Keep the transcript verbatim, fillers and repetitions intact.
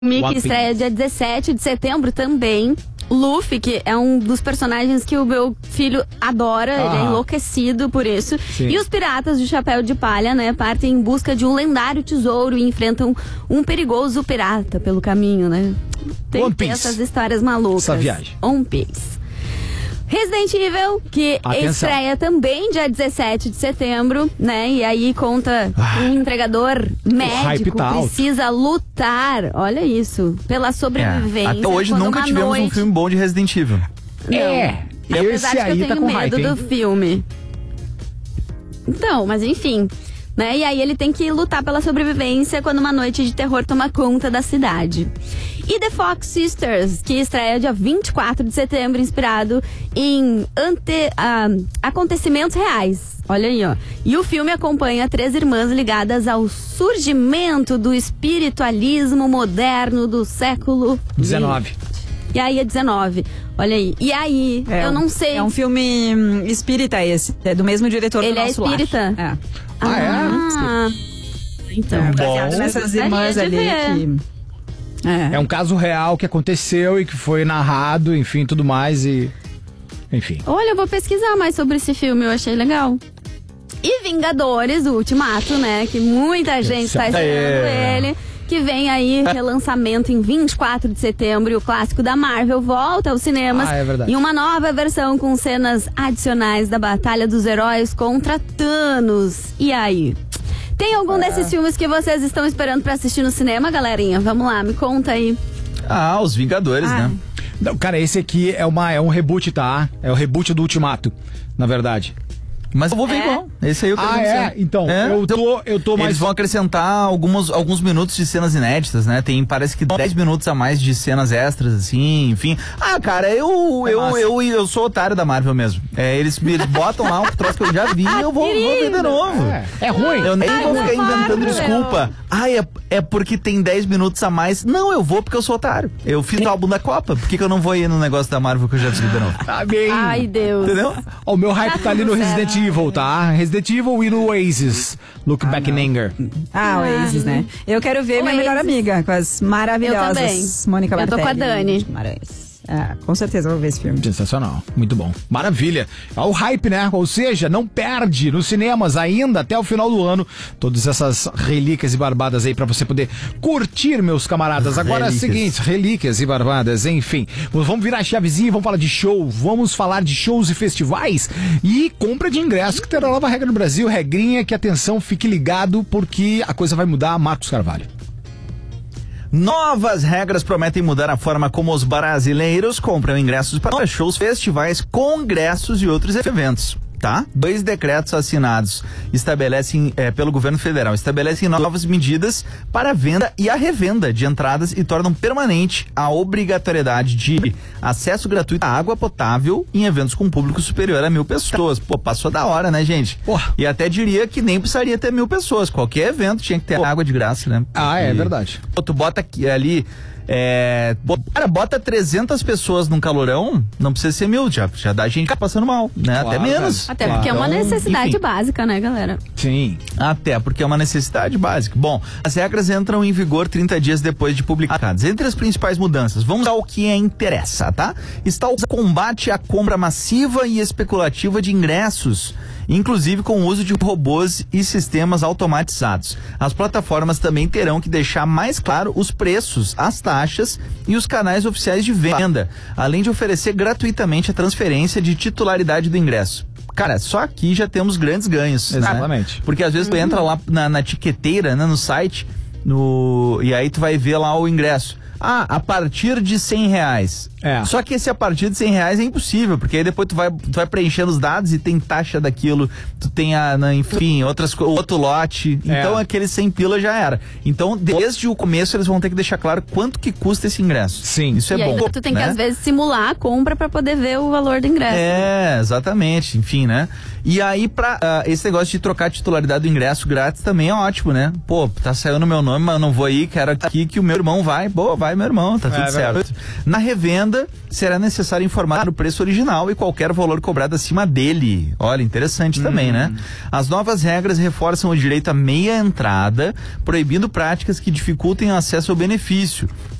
Mickey estreia dia dezessete de setembro também. Luffy, que é um dos personagens que o meu filho adora, ah. ele é enlouquecido por isso. Sim. E os piratas do Chapéu de Palha, né, partem em busca de um lendário tesouro e enfrentam um perigoso pirata pelo caminho, né? Tem One que ter Piece. essas histórias malucas. Essa viagem. One Piece. Resident Evil, que Atenção. estreia também dia dezessete de setembro, né? E aí conta ah, um entregador médico tá precisa alto. lutar, olha isso, pela sobrevivência. É. Até hoje nunca tivemos noite... um filme bom de Resident Evil. Não. É, e apesar de que eu tenho tá com medo hype, do filme. Então, mas enfim... Né? E aí ele tem que lutar pela sobrevivência quando uma noite de terror toma conta da cidade. E The Fox Sisters, que estreia dia vinte e quatro de setembro, inspirado em ante, uh, acontecimentos reais. Olha aí, ó. E o filme acompanha três irmãs ligadas ao surgimento do espiritualismo moderno do século dezenove. E aí é dezenove. Olha aí. E aí, é, eu não sei. É um filme hum, espírita esse. É do mesmo diretor Ele do Nosso é espírita? Lar. É. Ah, é? Ah, então. É, baseado nessas irmãs ali que... É. é um caso real que aconteceu e que foi narrado, enfim, tudo mais e... Enfim. Olha, eu vou pesquisar mais sobre esse filme, eu achei legal. E Vingadores, o Ultimato, né? Que muita gente está esperando é. ele. Que vem aí, relançamento em vinte e quatro de setembro. E o clássico da Marvel volta aos cinemas. Ah, é verdade. Em uma nova versão com cenas adicionais da Batalha dos Heróis contra Thanos. E aí? Tem algum é. desses filmes que vocês estão esperando pra assistir no cinema, galerinha? Vamos lá, me conta aí. Ah, os Vingadores, ah. né? Não, cara, esse aqui é, uma, é um reboot, tá? É o reboot do Ultimato, na verdade. Mas eu vou ver é? igual. Esse aí eu quero Ah, é? Então, é? eu tô, eu tô mais... Eles vão acrescentar alguns, alguns minutos de cenas inéditas, né? Tem, parece que dez minutos a mais de cenas extras, assim, enfim. Ah, cara, eu é eu, eu, eu, eu sou otário da Marvel mesmo. É, eles, eles botam lá um troço que eu já vi e eu vou, vou ver de novo. É, é ruim. Eu nem Ai, vou ficar inventando Marvel. desculpa. Ah, é, é porque tem dez minutos a mais. Não, eu vou porque eu sou otário. Eu fiz o álbum da Copa. Por que, que eu não vou ir no negócio da Marvel que eu já vi de novo? Tá bem. Ai, Deus. Entendeu? Ó, o meu hype tá, Tá ali no tudo Resident certo. Evil, tá? Resident Evil e no Oasis. Look Ah, Back não. in Anger. Ah, o Oasis, né? Eu quero ver O minha Oasis. melhor amiga, com as maravilhosas Eu também. Mônica Eu tô Bartelli. com a Dani. Guimarães. É, com certeza eu vou ver esse filme. Sensacional, muito bom. Maravilha. Ó, o hype, né? Ou seja, não perde nos cinemas ainda até o final do ano todas essas relíquias e barbadas aí pra você poder curtir, meus camaradas. Agora Relíquias. é o seguinte, relíquias e barbadas, enfim. Vamos virar a chavezinha, vamos falar de show, vamos falar de shows e festivais e compra de ingressos, que terá nova regra no Brasil, regrinha que, atenção, fique ligado porque a coisa vai mudar. Marcos Carvalho. Novas regras prometem mudar a forma como os brasileiros compram ingressos para shows, festivais, congressos e outros eventos. Tá? Dois decretos assinados estabelecem é, pelo governo federal estabelecem novas medidas para a venda e a revenda de entradas e tornam permanente a obrigatoriedade de acesso gratuito à água potável em eventos com público superior a mil pessoas. Pô, passou da hora, né, gente? Porra. E até diria que nem precisaria ter mil pessoas. Qualquer evento tinha que ter água de graça, né? Ah, é E, verdade. pô, tu bota aqui, ali... É, cara, bota trezentas pessoas num calorão, não precisa ser mil, já, já dá gente passando mal, né? Claro, até menos. Até porque é uma Então, necessidade enfim. básica, né, galera? Sim. Até porque é uma necessidade básica. Bom, as regras entram em vigor trinta dias depois de publicadas. Entre as principais mudanças, vamos ao que interessa, tá? Está o combate à compra massiva e especulativa de ingressos, inclusive com o uso de robôs e sistemas automatizados. As plataformas também terão que deixar mais claro os preços, as taxas e os canais oficiais de venda, além de oferecer gratuitamente a transferência de titularidade do ingresso. Cara, só aqui já temos grandes ganhos. Exatamente. Né? Porque às vezes tu entra lá na, na tiqueteira, né, no site, no, e aí tu vai ver lá o ingresso. Ah, a partir de cem reais. É. Só que esse a partir de cem reais é impossível, porque aí depois tu vai, tu vai preenchendo os dados e tem taxa daquilo, tu tem a, na, enfim, outras, outro lote. É. Então aquele cem pila já era. Então, desde o começo eles vão ter que deixar claro quanto que custa esse ingresso. Sim. Isso é e bom. aí tu tem né? que, às vezes, simular a compra pra poder ver o valor do ingresso. É, exatamente, enfim, né? E aí, pra, uh, esse negócio de trocar a titularidade do ingresso grátis também é ótimo, né? Pô, tá saindo meu nome, mas eu não vou ir, quero aqui que o meu irmão vai. Pô, vai meu irmão, tá tudo É, certo. Na revenda, venda, será necessário informar o preço original e qualquer valor cobrado acima dele. Olha, interessante hum. também, né? As novas regras reforçam o direito à meia entrada, proibindo práticas que dificultem o acesso ao benefício.